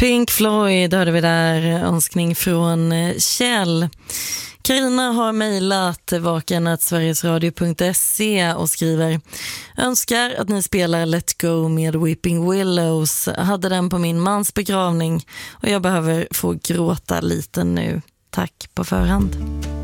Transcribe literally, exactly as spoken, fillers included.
Pink Floyd hörde vi där, önskning från Kjell. Carina har mejlat vaken at sverigesradio punkt se och skriver: önskar att ni spelar Let Go med Weeping Willows. Hade den på min mans begravning och jag behöver få gråta lite nu. Tack på förhand.